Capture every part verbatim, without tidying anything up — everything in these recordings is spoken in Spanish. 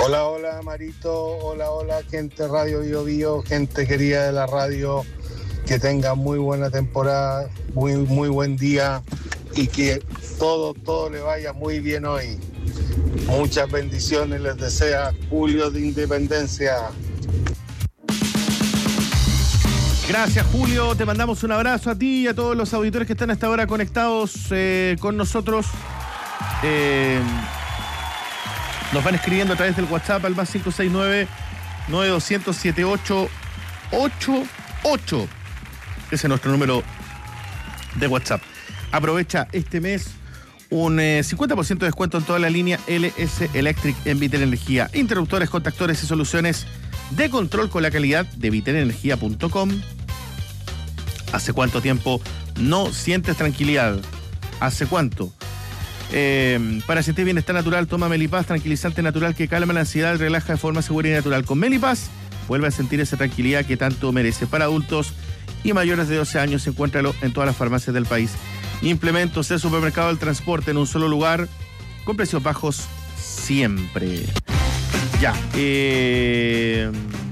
Hola, hola Marito, hola, hola gente Radio Bio Bio, gente querida de la radio, que tengan muy buena temporada, muy, muy buen día y que todo, todo le vaya muy bien hoy. Muchas bendiciones les desea Julio de Independencia. Gracias, Julio. Te mandamos un abrazo a ti y a todos los auditores que están hasta ahora conectados eh, con nosotros. Eh, nos van escribiendo a través del WhatsApp al más cinco seis nueve, nueve dos cero cero, siete ocho ocho ocho. Ese es nuestro número de WhatsApp. Aprovecha este mes un eh, cincuenta por ciento de descuento en toda la línea L S Electric en Vitel Energía. Interruptores, contactores y soluciones de control con la calidad de vitel energía punto com. ¿Hace cuánto tiempo no sientes tranquilidad? ¿Hace cuánto? Eh, para sentir bienestar natural, toma Melipaz, tranquilizante natural que calma la ansiedad y relaja de forma segura y natural. Con Melipaz, vuelve a sentir esa tranquilidad que tanto merece. Para adultos y mayores de doce años, encuéntralo en todas las farmacias del país. Implementos de supermercado del transporte en un solo lugar, con precios bajos siempre. Ya. Eh...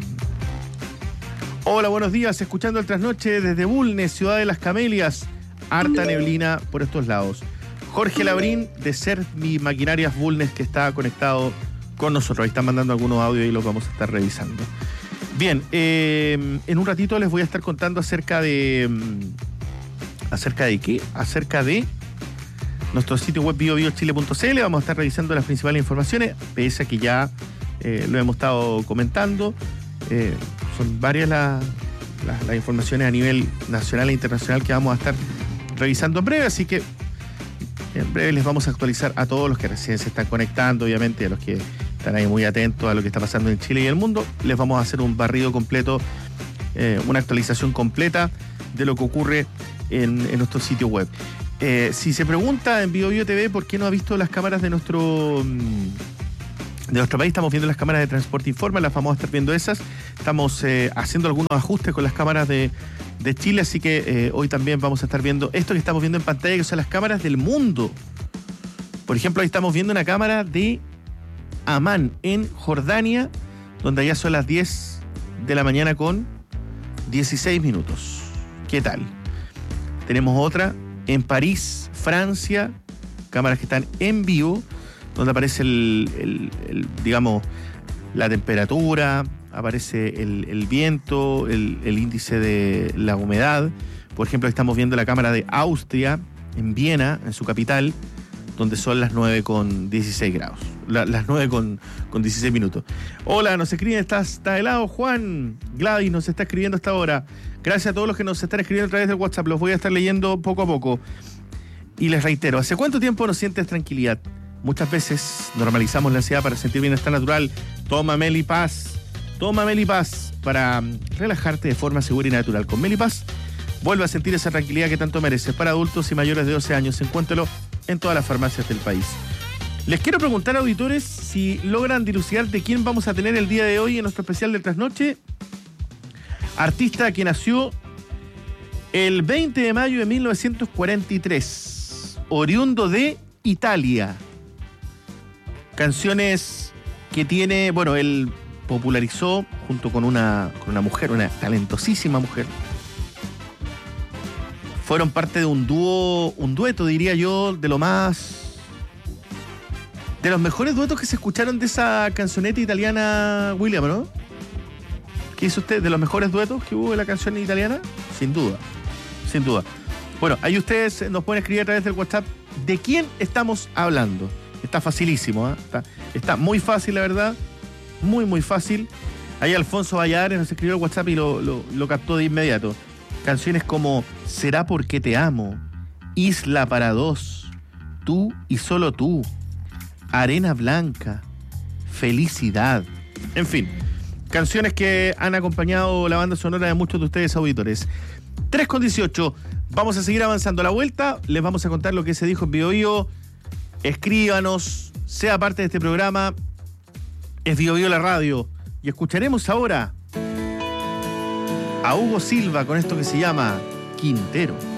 Hola, buenos días. Escuchando el trasnoche desde Bulnes, Ciudad de las Camelias. Harta neblina por estos lados. Jorge Labrín, de Sermi Maquinarias Bulnes, que está conectado con nosotros. Ahí están mandando algunos audios y los vamos a estar revisando. Bien, eh, en un ratito les voy a estar contando acerca de... ¿Acerca de qué? Acerca de nuestro sitio web bio bio chile punto c l. Vamos a estar revisando las principales informaciones, pese a que ya eh, lo hemos estado comentando. Eh, son varias las la, la informaciones a nivel nacional e internacional que vamos a estar revisando en breve, así que en breve les vamos a actualizar a todos los que recién se están conectando, obviamente, a los que están ahí muy atentos a lo que está pasando en Chile y el mundo. Les vamos a hacer un barrido completo, eh, una actualización completa de lo que ocurre en, en nuestro sitio web. Eh, si se pregunta en Bio Bio T V por qué no ha visto las cámaras de nuestro... De nuestro país, estamos viendo las cámaras de Transporte Informa, las vamos a estar viendo esas. Estamos eh, haciendo algunos ajustes con las cámaras de, de Chile, así que eh, hoy también vamos a estar viendo esto que estamos viendo en pantalla, que son las cámaras del mundo. Por ejemplo, ahí estamos viendo una cámara de Amán, en Jordania, donde ya son las diez de la mañana con dieciséis minutos. ¿Qué tal? Tenemos otra en París, Francia, cámaras que están en vivo, donde aparece el, el, el digamos, la temperatura, aparece el, el viento, el, el índice de la humedad. Por ejemplo, estamos viendo la cámara de Austria, en Viena, en su capital, donde son las nueve con dieciséis grados. La, las nueve con dieciséis minutos. Hola, nos escriben, está, está helado, Juan. Gladys nos está escribiendo hasta ahora. Gracias a todos los que nos están escribiendo a través del WhatsApp. Los voy a estar leyendo poco a poco. Y les reitero, ¿hace cuánto tiempo no sientes tranquilidad? Muchas veces normalizamos la ansiedad para sentir bienestar natural. Toma Melipaz. Toma Melipaz para relajarte de forma segura y natural. Con Melipaz, vuelve a sentir esa tranquilidad que tanto mereces. Para adultos y mayores de doce años, encuéntralo en todas las farmacias del país. Les quiero preguntar, auditores, si logran dilucidar de quién vamos a tener el día de hoy en nuestro especial de trasnoche. Artista que nació el veinte de mayo de mil novecientos cuarenta y tres, oriundo de Italia. Canciones que tiene, bueno, él popularizó junto con una, con una mujer, una talentosísima mujer. Fueron parte de un dúo, un dueto, diría yo, de lo más... de los mejores duetos que se escucharon de esa cancioneta italiana, William, ¿no? ¿Qué dice usted? ¿De los mejores duetos que hubo de la canción italiana? Sin duda, sin duda. Bueno, ahí ustedes nos pueden escribir a través del WhatsApp de quién estamos hablando. Está facilísimo, ¿eh? está, está muy fácil, la verdad. Muy, muy fácil. Ahí Alfonso Valladares nos escribió el WhatsApp y lo, lo, lo captó de inmediato. Canciones como Será porque te amo, Isla para dos, Tú y solo tú, Arena Blanca, Felicidad. En fin, canciones que han acompañado la banda sonora de muchos de ustedes, auditores. tres con dieciocho. Vamos a seguir avanzando a la vuelta. Les vamos a contar lo que se dijo en Bio Bio. Escríbanos, sea parte de este programa. Es Bio Bio la radio. Y escucharemos ahora a Hugo Silva con esto que se llama Quintero.